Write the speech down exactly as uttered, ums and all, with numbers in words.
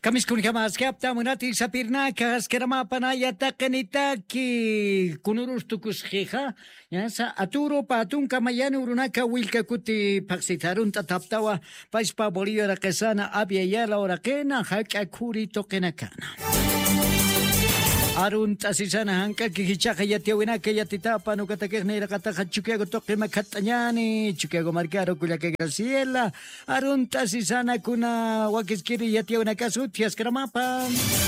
Kamiskun jamas kapta munati sapirnakas keramapanaya takanitaki kunurustukus hija ya sa aturo patun kamayani urunaka wilka kuti paksitarun tataptawa paispa bolivia rakesana abya yala orakena haka kuri tokenakana. Arun tasisana hanka kihichaka yatiawina que yatitapa no katakegnera kataja chukiago toque makatanyani chukiago marcaro kuya que graciela arun tasisana kuna wakiskiri yatiawina kasutias kramapa.